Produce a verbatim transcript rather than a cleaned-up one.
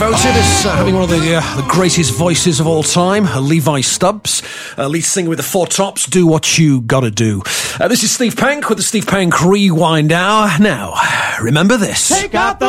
voted as uh, having one of the, uh, the greatest voices of all time, uh, Levi Stubbs, uh, lead singer with the Four Tops, Do What You Gotta Do. Uh, this is Steve Pank with the Steve Pank Rewind Hour. Now, remember this. Take out the